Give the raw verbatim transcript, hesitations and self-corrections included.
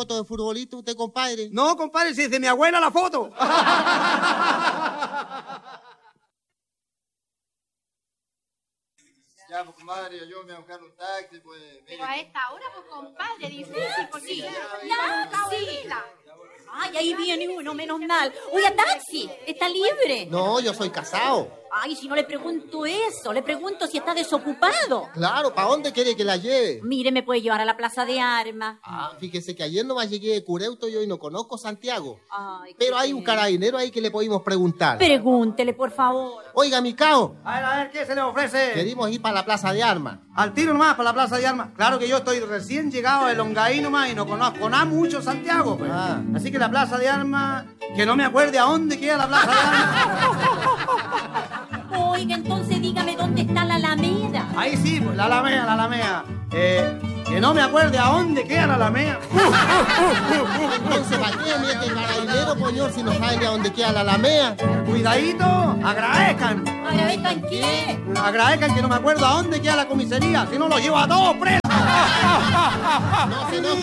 foto de futbolista usted, compadre? No, compadre, si es de mi abuela la foto. Ya, pues, comadre, yo me voy a buscar un taxi, pues... Pero a esta hora, pues, compadre, difícil, porque... Sí, taxi. Ay, ahí viene uno, menos mal. Oiga, taxi, ¿está libre? No, yo soy casado. Ay, si no le pregunto eso, le pregunto si está desocupado. Claro, ¿para dónde quiere que la lleve? Mire, me puede llevar a la Plaza de Armas. Ah, fíjese que ayer nomás llegué de Cureuto yo y no conozco Santiago. Ay, Pero qué hay un pena. carabinero ahí que le podemos preguntar. Pregúntele, por favor. Oiga, mi cao, A ver, a ver, ¿qué se le ofrece? queremos ir para la Plaza de Armas. Al tiro nomás, para la Plaza de Armas. Claro que yo estoy recién llegado de Longaí nomás y no conozco nada mucho Santiago, pues. Ah. Así que la Plaza de Armas, que no me acuerde a dónde queda la Plaza de Armas. Oiga, entonces dígame dónde está la Alameda. Ahí sí, pues, la Alameda, la Alameda. Eh, que no me acuerde a dónde queda la Alameda. Entonces, ¿para qué viene este carabinero, coñor, si no sabe ni a dónde queda la Alameda? Cuidadito, agradezcan. ¿Agradezcan qué? Agradezcan que no me acuerdo a dónde queda la comisaría, si no los llevo a todos presos. No se enoje.